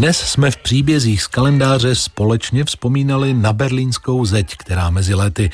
Dnes jsme v příbězích z kalendáře společně vzpomínali na berlínskou zeď, která mezi lety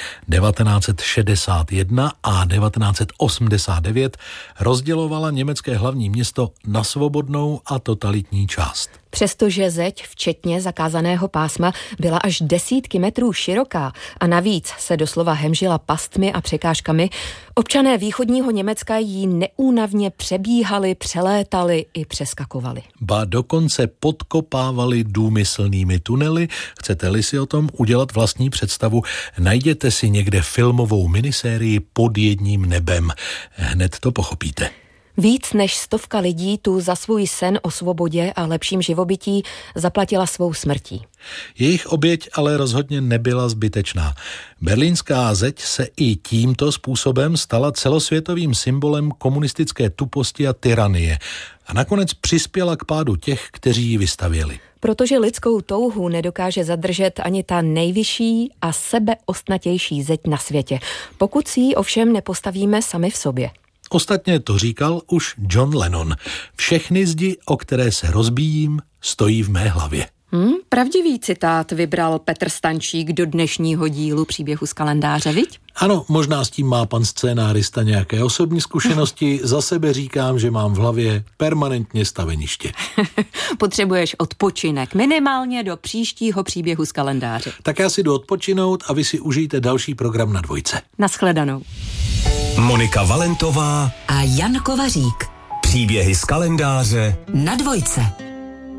1961 a 1989 rozdělovala německé hlavní město na svobodnou a totalitní část. Přestože zeď, včetně zakázaného pásma, byla až desítky metrů široká a navíc se doslova hemžila pastmi a překážkami, občané východního Německa ji neúnavně přebíhali, přelétali i přeskakovali. Ba dokonce podkopávali důmyslnými tunely. Chcete-li si o tom udělat vlastní představu, najděte si někde filmovou minisérii Pod jedním nebem. Hned to pochopíte. Víc než 100 lidí tu za svůj sen o svobodě a lepším živobytí zaplatila svou smrtí. Jejich oběť ale rozhodně nebyla zbytečná. Berlínská zeď se i tímto způsobem stala celosvětovým symbolem komunistické tuposti a tyranie a nakonec přispěla k pádu těch, kteří ji vystavěli. Protože lidskou touhu nedokáže zadržet ani ta nejvyšší a sebeostnatější zeď na světě, pokud si ji ovšem nepostavíme sami v sobě. Ostatně to říkal už John Lennon. Všechny zdi, o které se rozbíjím, stojí v mé hlavě. Pravdivý citát vybral Petr Stančík do dnešního dílu Příběhu z kalendáře, viď? Ano, možná s tím má pan scénárista nějaké osobní zkušenosti. Za sebe říkám, že mám v hlavě permanentně staveniště. Potřebuješ odpočinek, minimálně do příštího Příběhu z kalendáře. Tak já si jdu odpočinout a vy si užijte další program na Dvojce. Naschledanou. Monika Valentová a Jan Kovařík. Příběhy z kalendáře na Dvojce.